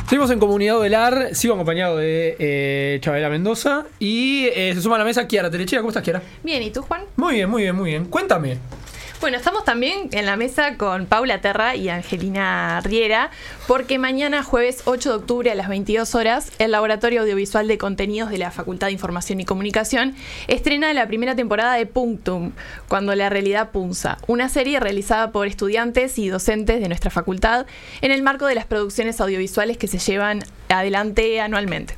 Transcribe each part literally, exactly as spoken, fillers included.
Seguimos en Comunidad Ovelar, sigo acompañado de eh, Chabela Mendoza y eh, se suma a la mesa Kiara Telechea. ¿Cómo estás, Kiara? Bien, ¿y tú, Juan? Muy bien, muy bien, muy bien. Cuéntame. Bueno, estamos también en la mesa con Paula Terra y Angelina Riera, porque mañana, jueves ocho de octubre a las veintidós horas, el Laboratorio Audiovisual de Contenidos de la Facultad de Información y Comunicación estrena la primera temporada de Punctum, Cuando la realidad punza, una serie realizada por estudiantes y docentes de nuestra facultad en el marco de las producciones audiovisuales que se llevan adelante anualmente.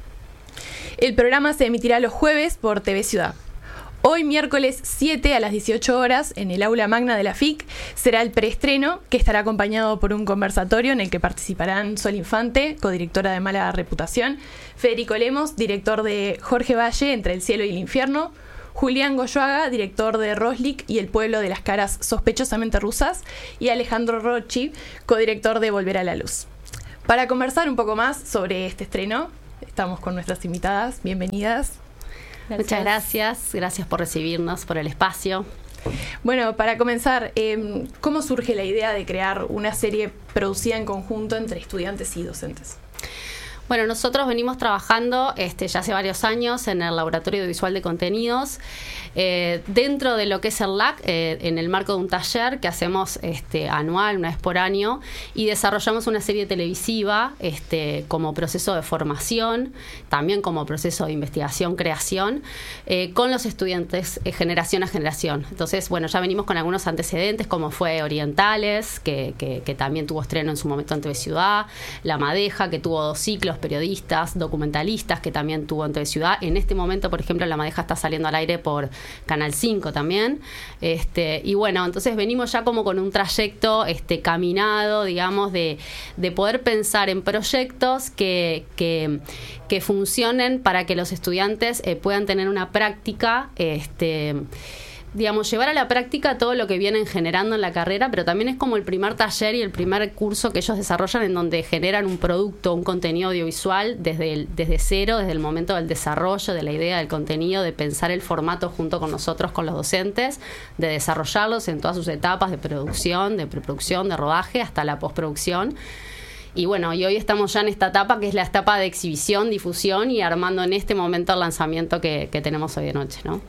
El programa se emitirá los jueves por T V Ciudad. Hoy, miércoles siete a las dieciocho horas, en el aula magna de la F I C, será el preestreno, que estará acompañado por un conversatorio en el que participarán Sol Infante, codirectora de Mala Reputación, Federico Lemos, director de Jorge Valle, Entre el cielo y el infierno, Julián Goyoaga, director de Roslik y El pueblo de las caras sospechosamente rusas, y Alejandro Rocchi, codirector de Volver a la luz. Para conversar un poco más sobre este estreno, estamos con nuestras invitadas. Bienvenidas. Gracias. Muchas gracias, gracias por recibirnos, por el espacio. Bueno, para comenzar, eh, ¿cómo surge la idea de crear una serie producida en conjunto entre estudiantes y docentes? Bueno, nosotros venimos trabajando este, ya hace varios años en el Laboratorio Audiovisual de Contenidos, eh, dentro de lo que es el L A C, eh, en el marco de un taller que hacemos este, anual, una vez por año, y desarrollamos una serie televisiva este, como proceso de formación, también como proceso de investigación, creación, eh, con los estudiantes eh, generación a generación. Entonces, bueno, ya venimos con algunos antecedentes, como fue Orientales, que, que, que también tuvo estreno en su momento en T V Ciudad, La Madeja, que tuvo dos ciclos, periodistas, documentalistas, que también tuvo en T V Ciudad. En este momento, por ejemplo, La Madeja está saliendo al aire por Canal cinco también. Este, y bueno, entonces venimos ya como con un trayecto este, caminado, digamos, de, de poder pensar en proyectos que, que, que funcionen para que los estudiantes eh, puedan tener una práctica, este, digamos, llevar a la práctica todo lo que vienen generando en la carrera, pero también es como el primer taller y el primer curso que ellos desarrollan en donde generan un producto, un contenido audiovisual desde, el, desde cero, desde el momento del desarrollo, de la idea del contenido, de pensar el formato junto con nosotros, con los docentes, de desarrollarlos en todas sus etapas de producción, de preproducción, de rodaje, hasta la postproducción. Y bueno, y hoy estamos ya en esta etapa que es la etapa de exhibición, difusión y armando en este momento el lanzamiento que, que tenemos hoy de noche, ¿no?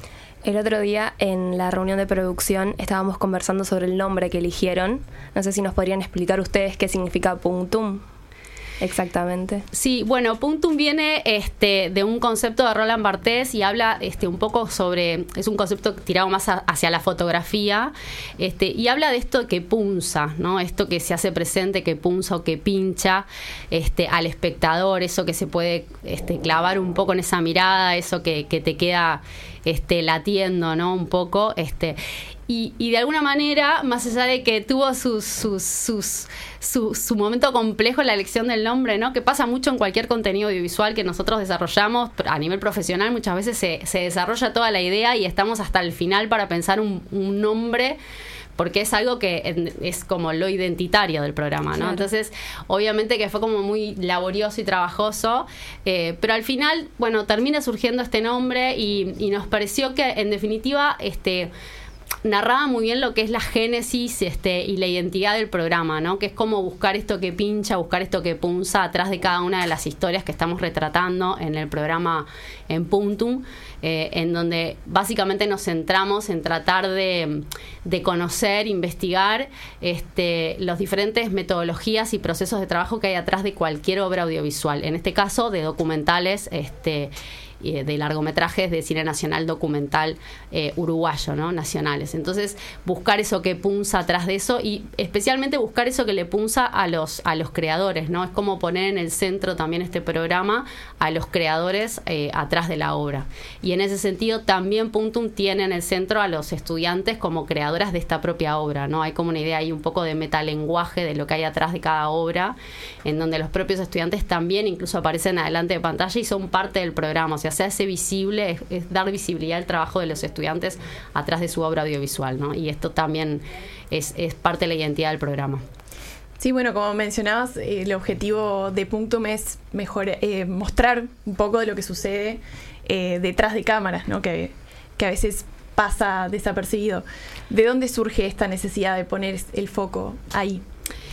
El otro día en la reunión de producción estábamos conversando sobre el nombre que eligieron. No sé si nos podrían explicar ustedes qué significa Punctum exactamente. Sí, bueno, Punctum viene este, de un concepto de Roland Barthes y habla este, un poco sobre, es un concepto tirado más a, hacia la fotografía, este, y habla de esto que punza, ¿no? Esto que se hace presente, que punza o que pincha este, al espectador, eso que se puede este, clavar un poco en esa mirada, eso que, que te queda este, latiendo, ¿no? Un poco, este. Y, y de alguna manera, más allá de que tuvo sus, sus, sus, su, su momento complejo en la elección del nombre, ¿no? Que pasa mucho en cualquier contenido audiovisual que nosotros desarrollamos a nivel profesional, muchas veces se, se desarrolla toda la idea y estamos hasta el final para pensar un, un nombre, porque es algo que es como lo identitario del programa, ¿no? Claro. Entonces, obviamente que fue como muy laborioso y trabajoso, eh, pero al final, bueno, termina surgiendo este nombre y, y nos pareció que, en definitiva, este... narraba muy bien lo que es la génesis este, y la identidad del programa, ¿no? Que es como buscar esto que pincha, buscar esto que punza atrás de cada una de las historias que estamos retratando en el programa en Punctum, eh, en donde básicamente nos centramos en tratar de, de conocer, investigar este, las diferentes metodologías y procesos de trabajo que hay atrás de cualquier obra audiovisual. En este caso, de documentales este, de largometrajes de cine nacional documental eh, uruguayo, ¿no? Nacionales. Entonces, buscar eso que punza atrás de eso y especialmente buscar eso que le punza a los, a los creadores, ¿no? Es como poner en el centro también este programa a los creadores eh, atrás de la obra. Y en ese sentido también Punctum tiene en el centro a los estudiantes como creadoras de esta propia obra, ¿no? Hay como una idea ahí un poco de metalenguaje de lo que hay atrás de cada obra, en donde los propios estudiantes también incluso aparecen adelante de pantalla y son parte del programa. O sea, se hace visible, es, es dar visibilidad al trabajo de los estudiantes atrás de su obra audiovisual, ¿no? Y esto también es, es parte de la identidad del programa. Sí, bueno, como mencionabas, eh, el objetivo de Punctum es mejor, eh, mostrar un poco de lo que sucede eh, detrás de cámaras, ¿no? Que, que a veces pasa desapercibido. ¿De dónde surge esta necesidad de poner el foco ahí?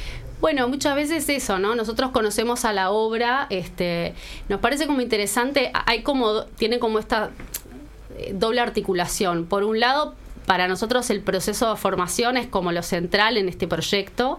Bueno, muchas veces eso, ¿no? Nosotros conocemos a la obra, este, nos parece como interesante, hay como, tiene como esta doble articulación. Por un lado, para nosotros el proceso de formación es como lo central en este proyecto,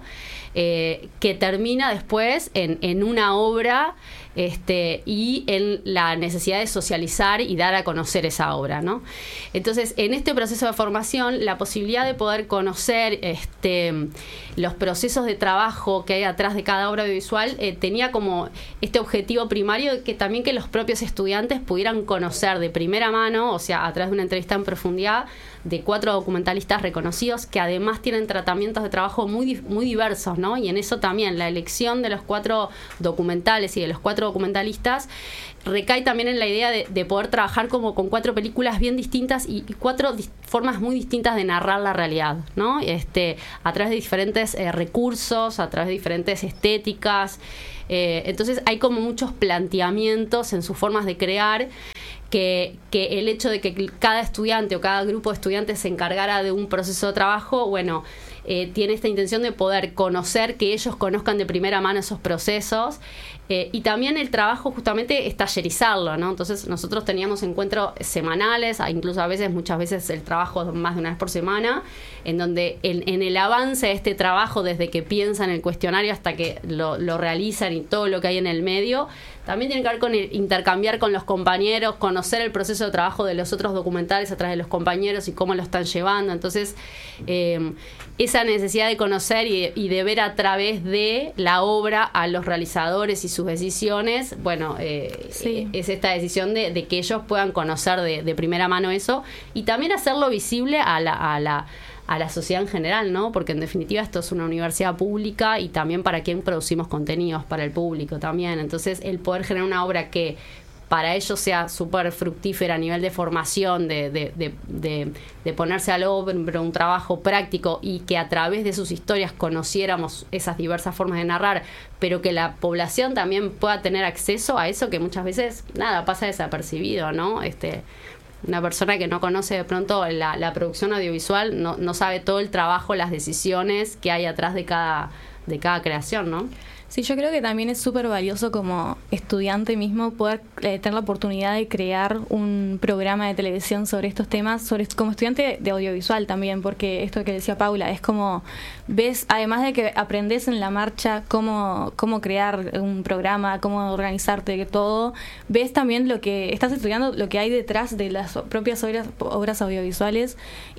eh, que termina después en, en una obra este, y en la necesidad de socializar y dar a conocer esa obra, ¿no? Entonces, en este proceso de formación, la posibilidad de poder conocer este, los procesos de trabajo que hay atrás de cada obra audiovisual eh, tenía como este objetivo primario de que también que los propios estudiantes pudieran conocer de primera mano, o sea, a través de una entrevista en profundidad, de cuatro documentalistas reconocidos que además tienen tratamientos de trabajo muy, muy diversos, ¿no? Y en eso también la elección de los cuatro documentales y de los cuatro documentalistas recae también en la idea de, de poder trabajar como con cuatro películas bien distintas y, y cuatro di- formas muy distintas de narrar la realidad, ¿no? Este, a través de diferentes eh, recursos, a través de diferentes estéticas. Eh, entonces hay como muchos planteamientos en sus formas de crear que, que el hecho de que cada estudiante o cada grupo de estudiantes se encargara de un proceso de trabajo, bueno, eh, tiene esta intención de poder conocer, que ellos conozcan de primera mano esos procesos. Eh, y también el trabajo justamente es tallerizarlo, ¿no? Entonces nosotros teníamos encuentros semanales, incluso a veces, muchas veces el trabajo más de una vez por semana, en donde en, en el avance de este trabajo, desde que piensan el cuestionario hasta que lo, lo realizan y todo lo que hay en el medio, también tiene que ver con el, intercambiar con los compañeros, conocer el proceso de trabajo de los otros documentales a través de los compañeros y cómo lo están llevando. Entonces, eh, esa necesidad de conocer y, y de ver a través de la obra a los realizadores y sus decisiones, bueno, eh, Sí. es esta decisión de, de que ellos puedan conocer de, de primera mano eso y también hacerlo visible a la, a la a la sociedad en general, ¿no? Porque en definitiva esto es una universidad pública y también para quien producimos contenidos, para el público también. Entonces, el poder generar una obra que para ellos sea súper fructífera a nivel de formación, de, de, de, de, de ponerse al hombro un trabajo práctico y que a través de sus historias conociéramos esas diversas formas de narrar, pero que la población también pueda tener acceso a eso que muchas veces, nada, pasa desapercibido, ¿no? Este... Una persona que no conoce de pronto la, la producción audiovisual no, no sabe todo el trabajo, las decisiones que hay atrás de cada, de cada creación, ¿no? Sí, yo creo que también es súper valioso como estudiante mismo poder eh, tener la oportunidad de crear un programa de televisión sobre estos temas, sobre como estudiante de audiovisual también, porque esto que decía Paula, es como, ves, además de que aprendes en la marcha cómo, cómo crear un programa, cómo organizarte, todo, ves también lo que, estás estudiando lo que hay detrás de las propias obras, obras audiovisuales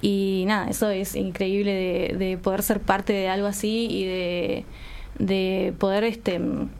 y nada, eso es increíble de, de poder ser parte de algo así y de... de poder este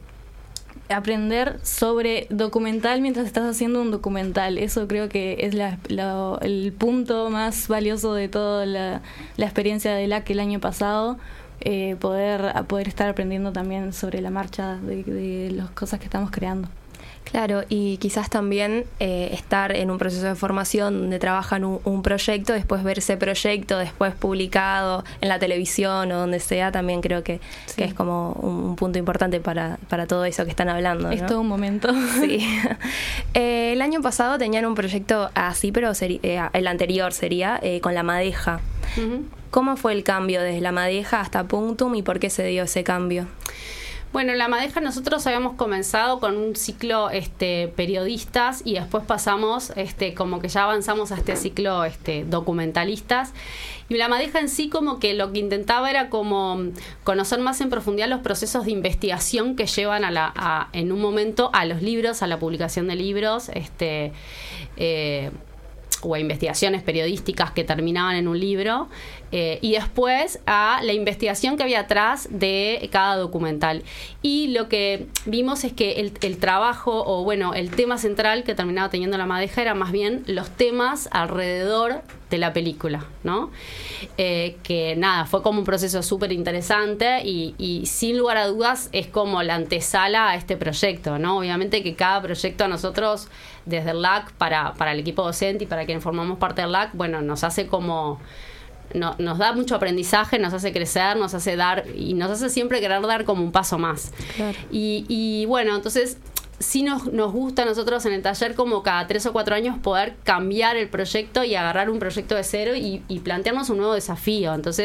aprender sobre documental mientras estás haciendo un documental. Eso creo que es la, la, el punto más valioso de toda la, la experiencia de la que el año pasado, eh, poder, poder estar aprendiendo también sobre la marcha de, de las cosas que estamos creando. Claro, y quizás también eh, estar en un proceso de formación donde trabajan un, un proyecto, después ver ese proyecto después publicado en la televisión o donde sea, también creo que, sí. que es como un, un punto importante para, para todo eso que están hablando, ¿no? Es todo un momento. Sí. eh, el año pasado tenían un proyecto así, pero seri- eh, el anterior sería eh, con La Madeja. Uh-huh. ¿Cómo fue el cambio desde La Madeja hasta Punctum y por qué se dio ese cambio? Bueno, en La Madeja nosotros habíamos comenzado con un ciclo este, periodistas y después pasamos, este, como que ya avanzamos a este ciclo este, documentalistas. Y La Madeja en sí como que lo que intentaba era como conocer más en profundidad los procesos de investigación que llevan a la, a, en un momento a los libros, a la publicación de libros, este... Eh, o a investigaciones periodísticas que terminaban en un libro, eh, y después a la investigación que había atrás de cada documental. Y lo que vimos es que el, el trabajo, o bueno, el tema central que terminaba teniendo La Madeja era más bien los temas alrededor de la película, ¿no? Eh, que nada, fue como un proceso súper interesante y, y sin lugar a dudas es como la antesala a este proyecto, ¿no? Obviamente que cada proyecto a nosotros, desde el L A C, para, para el equipo docente y para quienes formamos parte del L A C, bueno, nos hace como... No, nos da mucho aprendizaje, nos hace crecer, nos hace dar y nos hace siempre querer dar como un paso más. Claro. Y, y bueno, entonces sí nos, nos gusta a nosotros en el taller como cada tres o cuatro años poder cambiar el proyecto y agarrar un proyecto de cero y, y plantearnos un nuevo desafío. Entonces,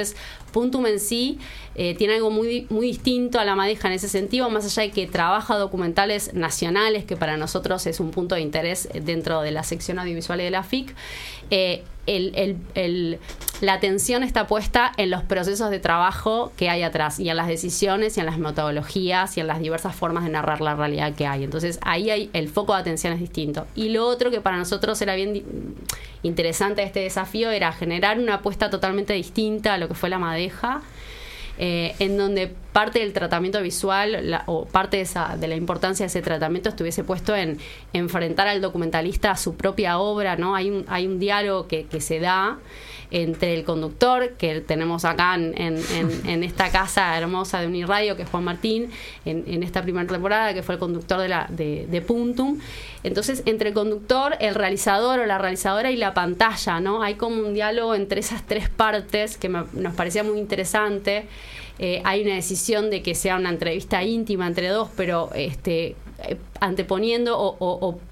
Puntum en sí eh, tiene algo muy, muy distinto a La Madeja en ese sentido, más allá de que trabaja documentales nacionales, que para nosotros es un punto de interés dentro de la sección audiovisual de la F I C. Eh, el, el, el, la atención está puesta en los procesos de trabajo que hay atrás, y en las decisiones, y en las metodologías, y en las diversas formas de narrar la realidad que hay. Entonces ahí hay, el foco de atención es distinto. Y lo otro que para nosotros era bien di- interesante de este desafío era generar una apuesta totalmente distinta a lo que fue La Madeja, eh, en donde parte del tratamiento visual la, o parte de, esa, de la importancia de ese tratamiento estuviese puesto en enfrentar al documentalista a su propia obra, ¿no? Hay un, hay un diálogo que, que se da entre el conductor, que tenemos acá en, en, en, en esta casa hermosa de Uniradio, que es Juan Martín, en, en esta primera temporada, que fue el conductor de, la, de, de Puntum. Entonces, entre el conductor, el realizador o la realizadora y la pantalla, ¿no? Hay como un diálogo entre esas tres partes que me, nos parecía muy interesante. Eh, hay una decisión de que sea una entrevista íntima entre dos, pero este, eh, anteponiendo o, o, o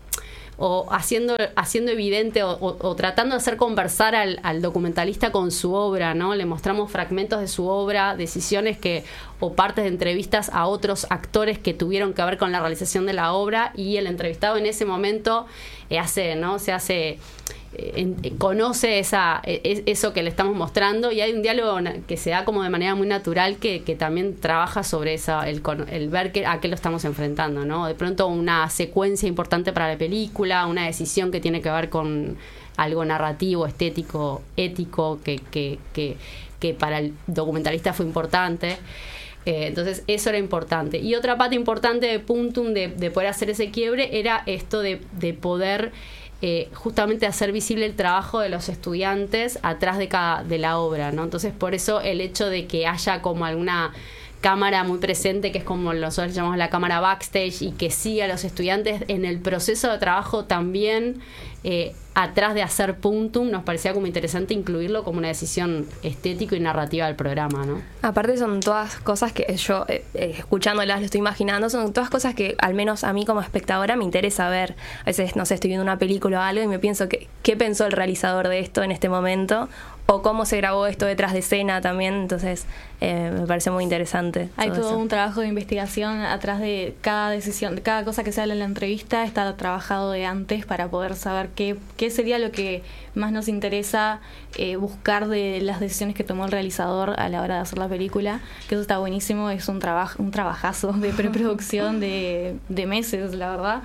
o haciendo, haciendo evidente o, o, o tratando de hacer conversar al, al documentalista con su obra, ¿no? Le mostramos fragmentos de su obra, decisiones que o partes de entrevistas a otros actores que tuvieron que ver con la realización de la obra, y el entrevistado en ese momento eh, hace, ¿no? Se hace En, conoce esa, es, eso que le estamos mostrando, y hay un diálogo que se da como de manera muy natural que, que también trabaja sobre esa, el, el ver que, a qué lo estamos enfrentando, ¿no? De pronto una secuencia importante para la película, una decisión que tiene que ver con algo narrativo, estético, ético, que, que, que, que para el documentalista fue importante. Eh, entonces eso era importante. Y otra parte importante de Puntum, de, de poder hacer ese quiebre, era esto de, de poder Eh, justamente hacer visible el trabajo de los estudiantes atrás de cada de la obra, ¿no? Entonces, por eso el hecho de que haya como alguna cámara muy presente, que es como nosotros llamamos la cámara backstage, y que siga a los estudiantes en el proceso de trabajo también eh, atrás de hacer Puntum, nos parecía como interesante incluirlo como una decisión estético y narrativa del programa, ¿no? Aparte son todas cosas que yo, eh, eh, escuchándolas, lo estoy imaginando, son todas cosas que al menos a mí como espectadora me interesa ver. A veces, no sé, estoy viendo una película o algo y me pienso que, ¿qué pensó el realizador de esto en este momento? O cómo se grabó esto detrás de escena también. Entonces eh, me parece muy interesante. Hay todo, todo eso. un trabajo de investigación atrás de cada decisión, de cada cosa que se habla en la entrevista, está trabajado de antes para poder saber qué, qué sería lo que más nos interesa eh, buscar de las decisiones que tomó el realizador a la hora de hacer la película, que eso está buenísimo, es un trabajo, un trabajazo de preproducción de, de meses, la verdad.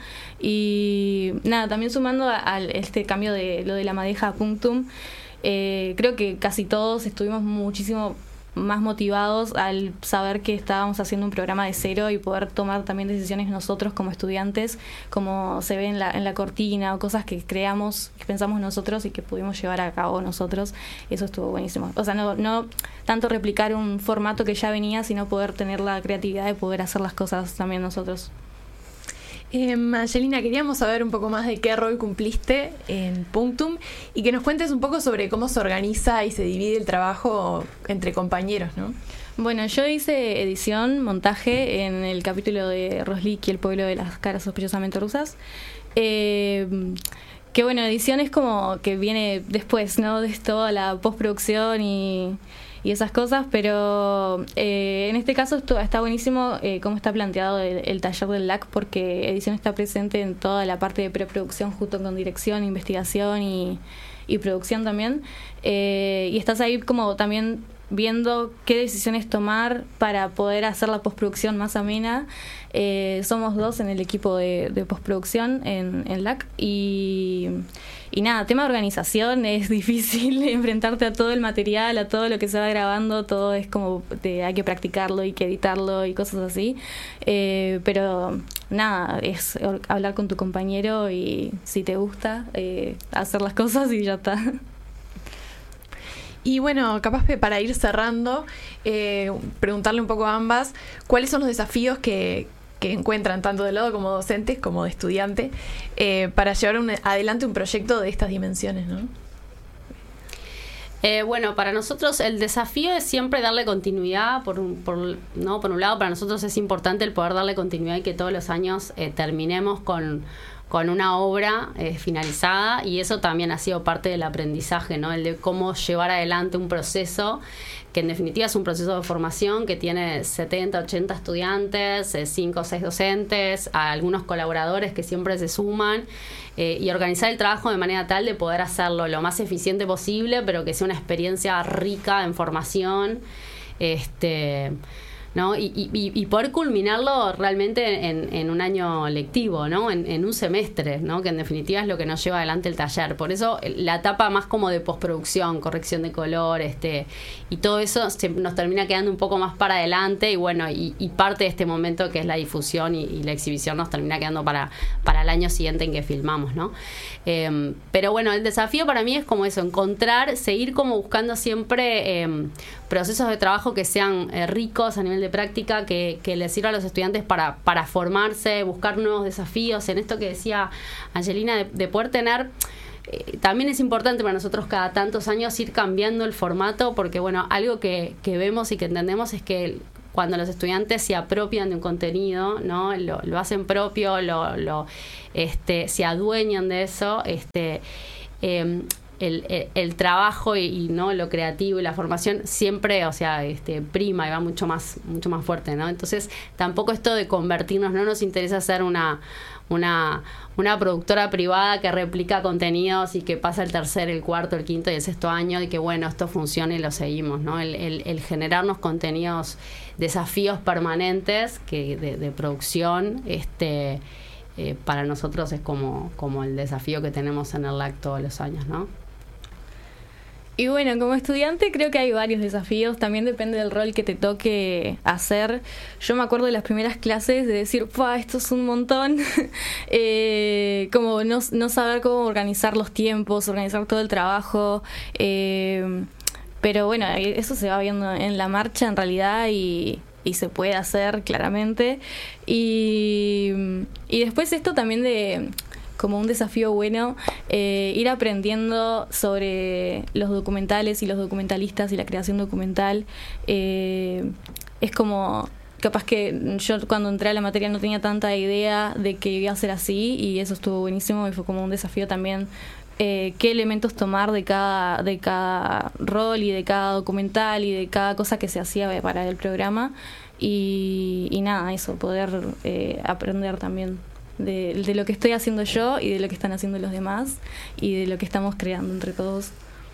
Y nada, también sumando a, a este cambio de lo de La Madeja a Puntum, Eh, creo que casi todos estuvimos muchísimo más motivados al saber que estábamos haciendo un programa de cero y poder tomar también decisiones nosotros como estudiantes, como se ve en la, en la cortina, o cosas que creamos, que pensamos nosotros y que pudimos llevar a cabo nosotros. Eso estuvo buenísimo. O sea, no, no tanto replicar un formato que ya venía, sino poder tener la creatividad de poder hacer las cosas también nosotros. Eh, Angelina, queríamos saber un poco más de qué rol cumpliste en Puntum y que nos cuentes un poco sobre cómo se organiza y se divide el trabajo entre compañeros, ¿no? Bueno, yo hice edición, montaje en el capítulo de Roslik y el pueblo de las caras sospechosamente rusas. Eh, que bueno, edición es como que viene después, ¿no? De toda la postproducción y... y esas cosas, pero eh, en este caso esto, está buenísimo eh, cómo está planteado el, el taller del L A C, porque edición está presente en toda la parte de preproducción junto con dirección, investigación y, y producción también, eh, y estás ahí como también viendo qué decisiones tomar para poder hacer la postproducción más amena. Eh, somos dos en el equipo de, de postproducción en, en L A C y... Y nada, tema de organización, es difícil enfrentarte a todo el material, a todo lo que se va grabando, todo es como te, hay que practicarlo, hay que editarlo y cosas así. Eh, pero nada, es hablar con tu compañero y si te gusta, eh, hacer las cosas y ya está. Y bueno, capaz que para ir cerrando, eh, preguntarle un poco a ambas, ¿cuáles son los desafíos que... que encuentran tanto del lado como docentes como de estudiante eh, para llevar un, adelante un proyecto de estas dimensiones, ¿no? Eh, bueno, para nosotros el desafío es siempre darle continuidad. Por un, por, no, por un lado, para nosotros es importante el poder darle continuidad y que todos los años eh, terminemos con, con una obra eh, finalizada, y eso también ha sido parte del aprendizaje, ¿no? El de cómo llevar adelante un proceso que en definitiva es un proceso de formación que tiene setenta, ochenta estudiantes, cinco o seis docentes, algunos colaboradores que siempre se suman, eh, y organizar el trabajo de manera tal de poder hacerlo lo más eficiente posible, pero que sea una experiencia rica en formación, este... ¿no? Y, y, y poder culminarlo realmente en, en un año lectivo, ¿no? En, en un semestre, ¿no? Que en definitiva es lo que nos lleva adelante el taller. Por eso la etapa más como de postproducción, corrección de color, este, y todo eso se, nos termina quedando un poco más para adelante, y bueno, y, y parte de este momento que es la difusión y, y la exhibición nos termina quedando para, para el año siguiente en que filmamos, ¿no? Eh, pero bueno, el desafío para mí es como eso, encontrar, seguir como buscando siempre eh, procesos de trabajo que sean eh, ricos a nivel de práctica, que, que les sirva a los estudiantes para, para formarse, buscar nuevos desafíos. En esto que decía Angelina, de, de poder tener... Eh, también es importante para nosotros cada tantos años ir cambiando el formato, porque bueno, algo que, que vemos y que entendemos es que el, cuando los estudiantes se apropian de un contenido, ¿no? Lo, lo hacen propio, lo, lo este, se adueñan de eso, este eh, El, el, el trabajo y, y no lo creativo y la formación siempre, o sea, este prima y va mucho más mucho más fuerte, ¿no? Entonces, tampoco esto de convertirnos, no nos interesa ser una una una productora privada que replica contenidos y que pasa el tercer, el cuarto, el quinto y el sexto año y que bueno, esto funciona y lo seguimos, ¿no? El, el, el generarnos contenidos, desafíos permanentes que de, de producción, este eh, para nosotros es como, como el desafío que tenemos en el L A C todos los años, ¿no? Y bueno, como estudiante creo que hay varios desafíos, también depende del rol que te toque hacer. Yo me acuerdo de las primeras clases de decir, ¡pah, esto es un montón! eh, como no, no saber cómo organizar los tiempos, organizar todo el trabajo. Eh, pero bueno, eso se va viendo en la marcha en realidad y... y se puede hacer claramente. Y, y después esto también de... como un desafío bueno, eh, ir aprendiendo sobre los documentales y los documentalistas y la creación documental. Eh, es como, capaz que yo cuando entré a la materia no tenía tanta idea de que iba a ser así, y eso estuvo buenísimo y fue como un desafío también, eh, qué elementos tomar de cada, de cada rol y de cada documental y de cada cosa que se hacía para el programa. Y, y nada, eso, poder eh, aprender también De, de lo que estoy haciendo yo y de lo que están haciendo los demás y de lo que estamos creando entre todos.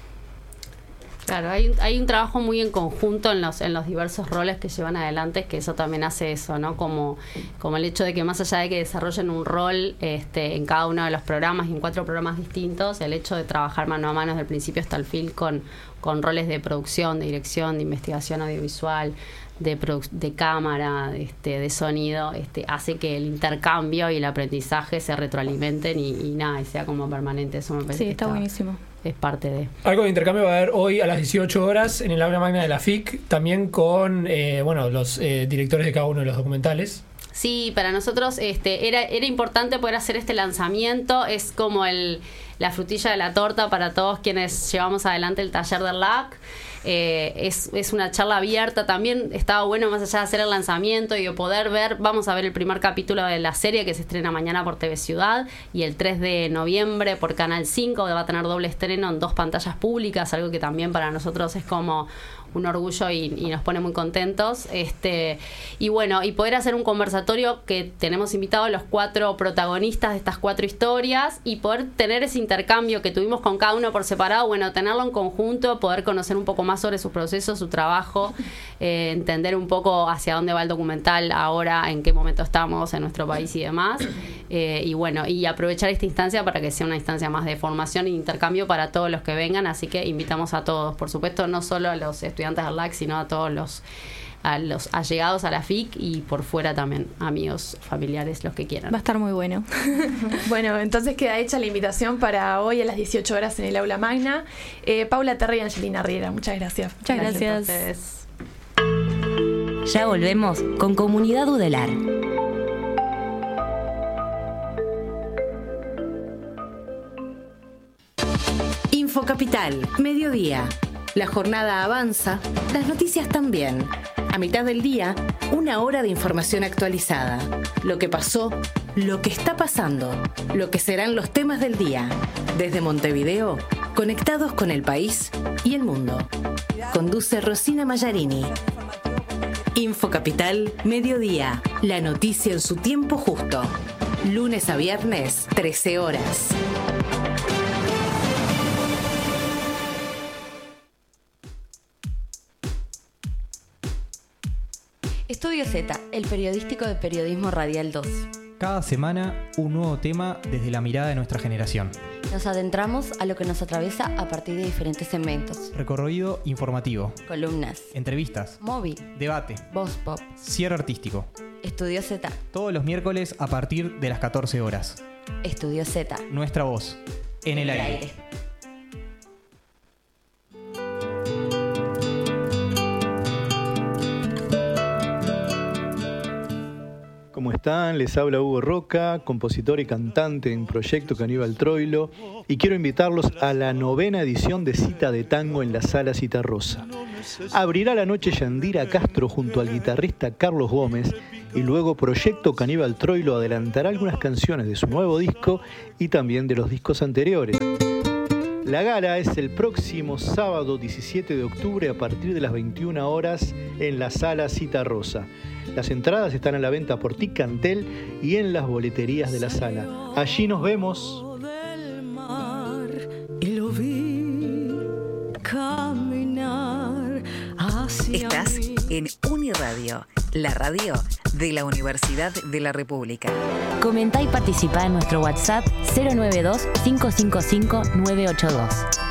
Claro, hay, hay un trabajo muy en conjunto en los en los diversos roles que llevan adelante, que eso también hace eso, ¿no? Como, como el hecho de que más allá de que desarrollen un rol este, en cada uno de los programas y en cuatro programas distintos, el hecho de trabajar mano a mano desde el principio hasta el fin con, con roles de producción, de dirección, de investigación audiovisual, de, produ- de cámara, este, de sonido, este, hace que el intercambio y el aprendizaje se retroalimenten y, y nada, y sea como permanente. Eso me parece Sí, que está, está buenísimo. Es parte de... Algo de intercambio va a haber hoy a las dieciocho horas en el aula magna de la F I C, también con eh, bueno los eh, directores de cada uno de los documentales. Sí, para nosotros este era era importante poder hacer este lanzamiento. Es como el la frutilla de la torta para todos quienes llevamos adelante el taller del L A C. Eh, es, es una charla abierta. También estaba bueno, más allá de hacer el lanzamiento y de poder ver, vamos a ver el primer capítulo de la serie que se estrena mañana por T V Ciudad, y el tres de noviembre por Canal cinco, que va a tener doble estreno en dos pantallas públicas, algo que también para nosotros es como un orgullo y, y nos pone muy contentos. Este, y bueno, y poder hacer un conversatorio que tenemos invitados los cuatro protagonistas de estas cuatro historias y poder tener ese intercambio que tuvimos con cada uno por separado, bueno, tenerlo en conjunto, poder conocer un poco más sobre su proceso, su trabajo, eh, entender un poco hacia dónde va el documental ahora, en qué momento estamos en nuestro país y demás. Eh, y bueno, y aprovechar esta instancia para que sea una instancia más de formación e intercambio para todos los que vengan, así que invitamos a todos, por supuesto, no solo a los estudiantes del L A C, sino a todos los a los allegados a la F I C y por fuera también, amigos, familiares, los que quieran. Va a estar muy bueno. Bueno, entonces queda hecha la invitación para hoy a las dieciocho horas en el aula magna. Eh, Paula Terra y Angelina Riera, muchas gracias. Muchas gracias. A ustedes. Ya volvemos con Comunidad Udelar. Infocapital, mediodía. La jornada avanza, las noticias también. A A mitad del día, una hora de información actualizada. Lo que pasó, lo que está pasando, lo que serán los temas del día. Desde Montevideo, conectados con el país y el mundo. Conduce Rosina Mallarini. Info Capital, mediodía. La noticia en su tiempo justo. Lunes a viernes, trece horas. Estudio Z, el periodístico de Periodismo Radial dos. Cada semana, un nuevo tema desde la mirada de nuestra generación. Nos adentramos a lo que nos atraviesa a partir de diferentes segmentos. Recorrido informativo. Columnas. Entrevistas. Móvil. Debate. Voz Pop. Cierre artístico. Estudio Z. Todos los miércoles a partir de las catorce horas. Estudio Z. Nuestra voz. En el, el aire. aire. ¿Cómo están? Les habla Hugo Roca, compositor y cantante en Proyecto Caníbal Troilo, y quiero invitarlos a la novena edición de Cita de Tango en la Sala Citarrosa. Abrirá la noche Yandira Castro junto al guitarrista Carlos Gómez, y luego Proyecto Caníbal Troilo adelantará algunas canciones de su nuevo disco y también de los discos anteriores. La gala es el próximo sábado diecisiete de octubre a partir de las veintiuna horas en la Sala Citarrosa. Las entradas están a la venta por Ticantel y en las boleterías de la sala. Allí nos vemos. Estás en Uniradio, la radio de la Universidad de la República. Comenta y participa en nuestro WhatsApp cero nueve dos, cinco cinco cinco, nueve ocho dos.